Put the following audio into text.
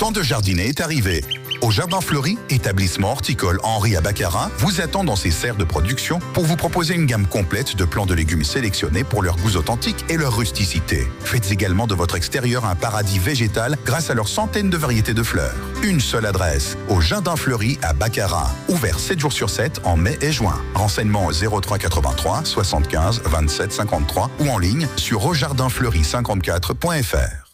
temps de jardiner est arrivé. Au Jardin Fleuri, établissement horticole Henri à Baccarat vous attend dans ses serres de production pour vous proposer une gamme complète de plants de légumes sélectionnés pour leurs goûts authentiques et leur rusticité. Faites également de votre extérieur un paradis végétal grâce à leurs centaines de variétés de fleurs. Une seule adresse, au Jardin Fleuri à Baccarat. Ouvert 7 jours sur 7 en mai et juin. Renseignements au 03 83 75 27 53 ou en ligne sur aujardinfleuri54.fr.